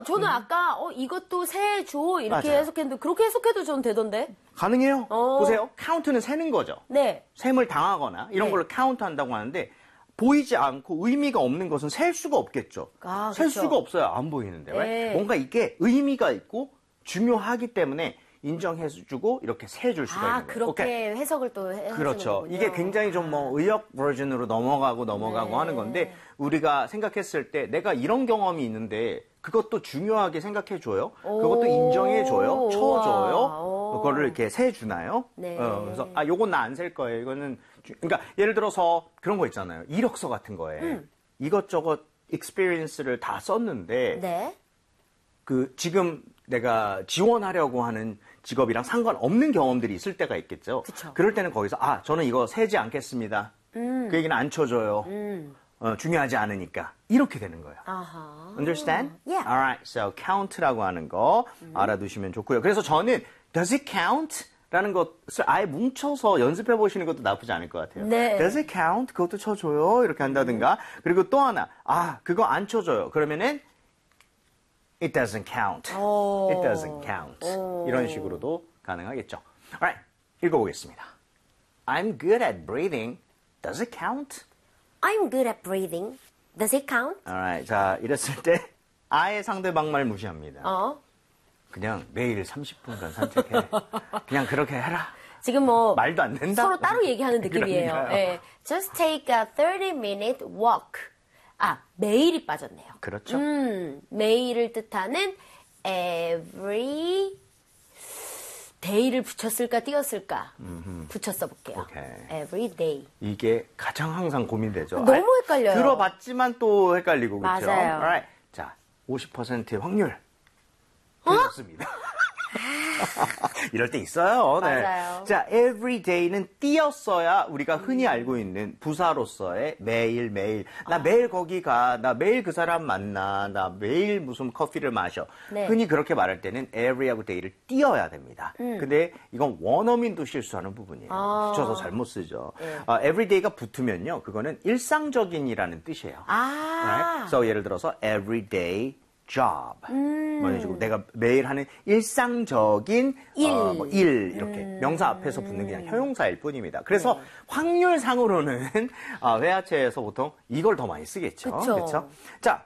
저는 아까 이것도 세줘 이렇게 맞아요. 해석했는데 그렇게 해석해도 저는 되던데. 가능해요. 보세요. 카운트는 세는 거죠. 네. 셈을 당하거나 이런 네. 걸로 카운트 한다고 하는데 보이지 않고 의미가 없는 것은 셀 수가 없겠죠. 아, 셀 그쵸. 수가 없어요. 안 보이는데. 네. right? 뭔가 이게 의미가 있고 중요하기 때문에 인정해주고 이렇게 세줄 수가 있는 거예요. 그렇게 오케이. 해석을 또 해주는 그렇죠. 거군요. 이게 굉장히 좀 뭐 의역 버전으로 넘어가고 네. 하는 건데 우리가 생각했을 때 내가 이런 경험이 있는데 그것도 중요하게 생각해줘요. 그것도 인정해줘요. 쳐줘요. 그거를 이렇게 세주나요? 네. 그래서 요건 나 안 셀 거예요. 이거는 그러니까 예를 들어서 그런 거 있잖아요. 이력서 같은 거에 이것저것 experience를 다 썼는데 네. 그 지금 내가 지원하려고 하는 직업이랑 상관없는 경험들이 있을 때가 있겠죠. 그쵸. 그럴 때는 거기서 저는 이거 세지 않겠습니다. 그 얘기는 안 쳐줘요. 중요하지 않으니까 이렇게 되는 거예요. 아하. Understand? Yeah. Alright, so count라고 하는 거 알아두시면 좋고요. 그래서 저는 does it count? 라는 것을 아예 뭉쳐서 연습해 보시는 것도 나쁘지 않을 것 같아요. 네. Does it count? 그것도 쳐줘요. 이렇게 한다든가. 그리고 또 하나, 그거 안 쳐줘요. 그러면은 it doesn't count. It doesn't count. 이런 식으로도 가능하겠죠. Alright, 읽어보겠습니다. I'm good at breathing. Does it count? I'm good at breathing. Does it count? Alright, 자 이랬을 때 아예 상대방 말 무시합니다. 그냥 매일 30분간 산책해. 그냥 그렇게 해라. 지금 뭐 말도 안 된다. 서로 따로 얘기하는 느낌이에요. 그러니까요. 네. Just take a 30-minute walk. 매일이 빠졌네요. 그렇죠. 매일을 뜻하는 every day를 붙였을까 띄었을까 붙였어 볼게요. 오케이. every day. 이게 가장 항상 고민되죠. 너무 헷갈려요. 들어봤지만 또 헷갈리고 그렇죠. 맞아요. Alright. 자, 50%의 확률. 그렇습니다. 이럴 때 있어요. 네. 맞아요. 자, every day는 띄었어야 우리가 흔히 알고 있는 부사로서의 매일. 나 매일 거기 가. 나 매일 그 사람 만나. 나 매일 무슨 커피를 마셔. 네. 흔히 그렇게 말할 때는 every하고 day를 띄어야 됩니다. 근데 이건 원어민도 실수하는 부분이에요. 붙여서 잘못 쓰죠. every day가 붙으면요. 그거는 일상적인이라는 뜻이에요. Right? So 예를 들어서 everyday job. 뭐 이런 식으로 내가 매일 하는 일상적인 일 이렇게 명사 앞에서 붙는 그냥 형용사일 뿐입니다. 그래서 확률상으로는 회화체에서 보통 이걸 더 많이 쓰겠죠. 그렇죠? 자,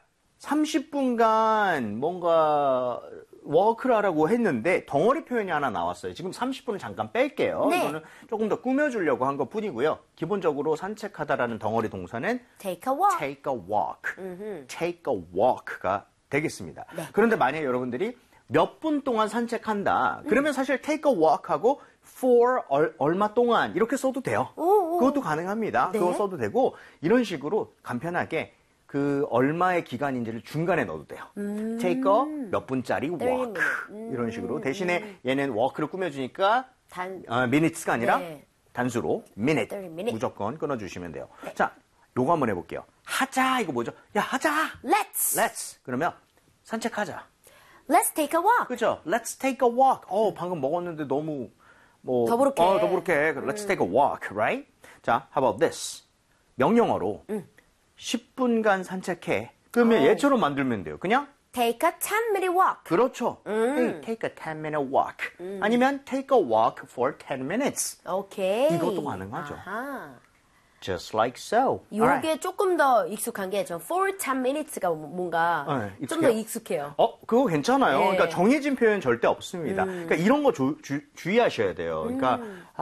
30분간 뭔가 워크를 하라고 했는데 덩어리 표현이 하나 나왔어요. 지금 30분을 잠깐 뺄게요. 네. 이거는 조금 더 꾸며주려고 한 것 뿐이고요. 기본적으로 산책하다라는 덩어리 동사는 take a walk. take a walk. take a walk가 되겠습니다. 네. 그런데 만약에 여러분들이 몇 분 동안 산책한다. 그러면 사실 take a walk하고 for 얼마 동안 이렇게 써도 돼요. 그것도 가능합니다. 네. 그거 써도 되고 이런 식으로 간편하게 그 얼마의 기간인지를 중간에 넣어도 돼요. take a 몇 분짜리 walk. 이런 식으로. 대신에 얘는 walk를 꾸며주니까 minutes가 아니라 단수로 minute. 30 무조건 끊어주시면 돼요. 자, 요거 한번 해볼게요. 하자. 이거 뭐죠? 야, 하자. Let's. 그러면 산책하자. Let's take a walk. 그죠? Let's take a walk. 방금 먹었는데 너무 뭐 더부룩해. 더부룩해. Let's take a walk, right? 자, how about this? 명령어로 10분간 산책해. 그러면 얘처럼 만들면 돼요. 그냥 Take a 10-minute walk. 그렇죠. Hey, take a 10-minute walk. 아니면 take a walk for 10 minutes. 오케이. 이것도 가능하죠. 아하. Just like so. 요게 Alright. 조금 더 익숙한 게 전 for 10 minutes가 뭔가 좀 더 익숙해요. 그거 괜찮아요. 네. 그러니까 정해진 표현 절대 없습니다. 그러니까 이런 거 주의하셔야 돼요. 그러니까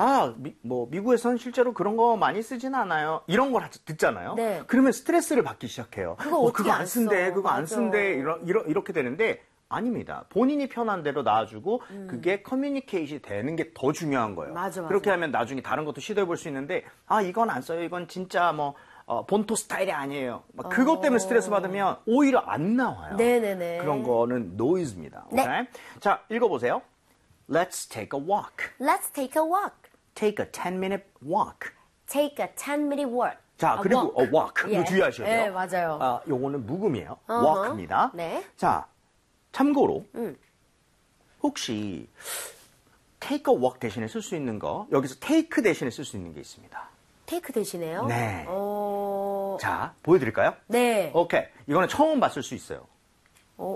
미국에서는 실제로 그런 거 많이 쓰진 않아요. 이런 걸 듣잖아요. 네. 그러면 스트레스를 받기 시작해요. 어떻게 그거 안 안 쓴대, 써. 그거 안 맞아. 쓴대 이렇게 되는데 아닙니다. 본인이 편한 대로 놔주고 그게 커뮤니케이션이 되는 게 더 중요한 거예요. 맞아. 그렇게 하면 나중에 다른 것도 시도해 볼 수 있는데 이건 안 써요. 이건 진짜 본토 스타일이 아니에요. 그것 때문에 스트레스 받으면 오히려 안 나와요. 네네네. 그런 거는 노이즈입니다. 네. Okay? 자, 읽어보세요. Let's take a walk. Let's take a walk. Take a 10-minute walk. Take a 10-minute walk. 자, 그리고 walk. 예. 이거 주의하셔야 돼요. 네, 맞아요. 요거는 묵음이에요. walk입니다. 네. 자, 참고로 혹시 take a walk 대신에 쓸 수 있는 거 여기서 take 대신에 쓸 수 있는 게 있습니다. 테이크 대신에요? 네. 자, 보여드릴까요? 네. 오케이. 이거는 처음 봤을 수 있어요.